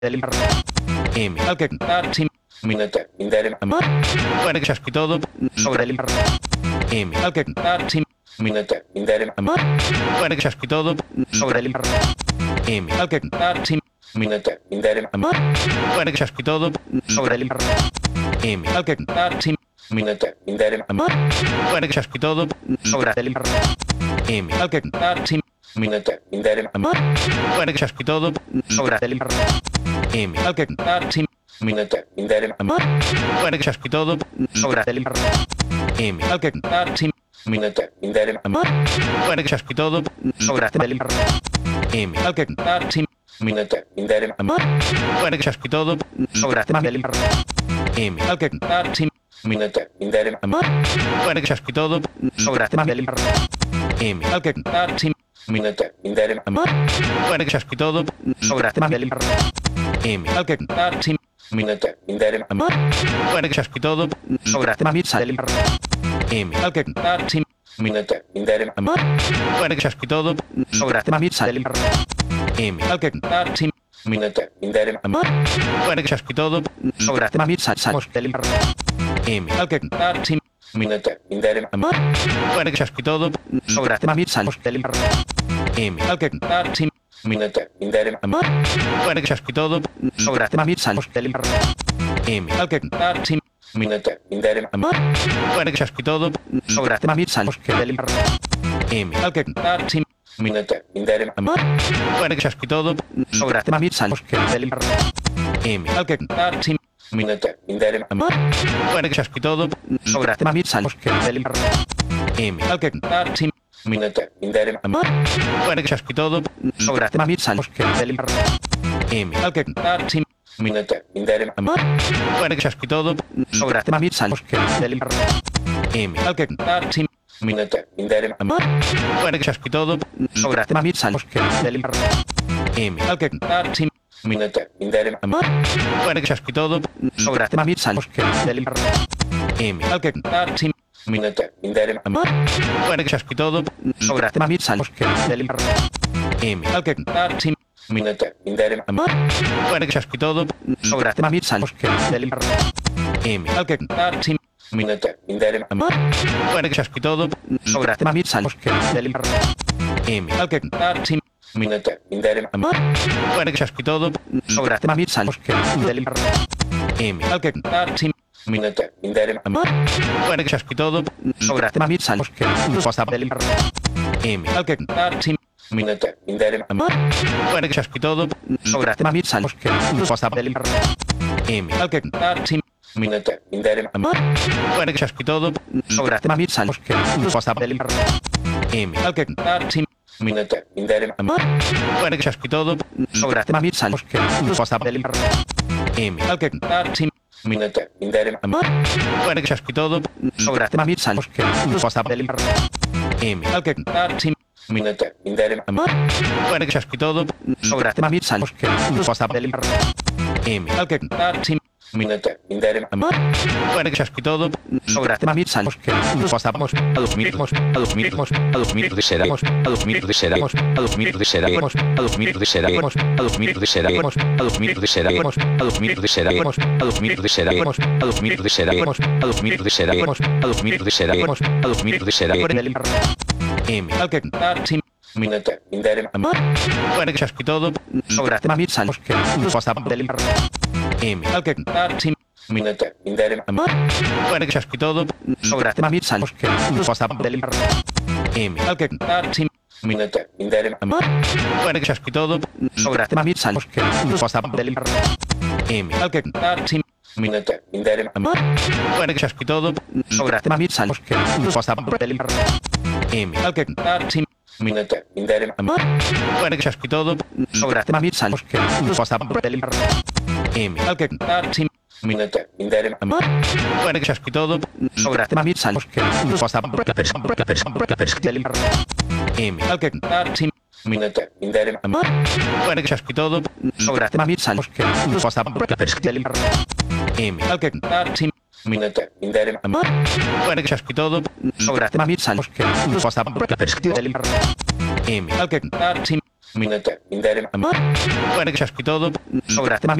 del M. Alke. Sim. minute minderim Bueno, que y todo. sobre el M. Alke. Sim. minute minderim Bueno, que y todo. sobre el M. Alke. Sim. minute minderim Bueno, que y todo. sobre el M. Alke. Sim. minute minderim Bueno, que y todo. sobre el M. Alke. Sim. minute minderim Bueno, que y todo. sobre el M. Alke. Sim. minute minderim Bueno, que y todo. sobre el M. Alke. Sim. minute minderim Bueno, que y todo. sobre el M. Alke. Sim. minute minderim Bueno, que y todo. sobre el M. Alke. Sim. minute minderim Bueno, que y todo. sobre el M. Alke. Sim. minute minderim Bueno, que y todo. sobre el M. Alke. Sim. minute minderim Bueno, que y todo. sobre el M. Alke. Sim. minute minderim Bueno, que y todo. sobre el M. Alke. Sim. minute minderim Bueno, que y todo. sobre el M. Alke. Sim. minute minderim Bueno, que y todo. sobre el M. Alke. Sim. minute minderim Bueno, que y todo. sobre el M. Alke. Sim. minute minderim Bueno, que y todo. sobre el M. Alke. Sim. minute minderim Bueno, que y todo. sobre el M. Alke. Sim. minute minderim Bueno, que y todo. sobre el M. Alke. Sim. minute minderim Bueno, que y todo. sobre el M. Alke. Sim. minute minderim Bueno, que y todo. sobre el M. Alke. Sim. minute minderim Bueno, que y todo. sobre el M. Alke. Sim. minute minderim Bueno, que y todo. sobre el M. Alke. Sim. minute minderim Bueno, que y todo. sobre el M. Alke. Sim. minute minderim Bueno, que y todo. sobre el M. Alke. Sim. minute minderim Bueno, que y todo. sobre el M. Alke. Sim. minute minderim Bueno, que y todo. sobre el M. Alke. Sim. minute minderim Bueno, que y todo. sobre el M. Alke. Sim. minute minderim Bueno, que y todo. sobre el M. Alke. Sim. minute minderim Bueno, que y todo. sobre el M. Alke. Sim. minute minderim Bueno, que y todo. sobre el M. Alke. Sim. minute minderim Bueno, que y todo. sobre el M. Alke. Sim. minute minderim Bueno, que y todo. sobre el M. Alke. Sim. minute minderim Bueno, que y todo. sobre A los mismos, a los mismos, a los mismos de seremos, a los mismos de seremos, a los mismos de seremos, a los mismos de seremos, a los mismos de seremos, a los mismos de seremos, a los mismos de seremos, a los mismos de seremos, a los mismos de seremos, a los mismos de seremos, a los mismos de seremos, a los mismos de seremos. M. Alke. Sim. minute minderim Bueno, que y todo. sobre el M. Alke. Sim. minute minderim Bueno, que y todo. sobre el M. Alke. Sim. minute minderim Bueno, que y todo. sobre el M. Alke. Sim. minute minderim Bueno, que y todo. sobre el M. Alke. Sim. minute minderim Bueno, que y todo. sobre el M. Alke. Sim. minute minderim Bueno, que y todo. sobre el M. Alke. Sim. minute minderim Bueno, que y todo. sobre el M. Alke. Sim. minute minderim Bueno, que y todo. sobre M. Alke. Sim. Momento. Interno. Bueno, que chasco y todo. Sobra.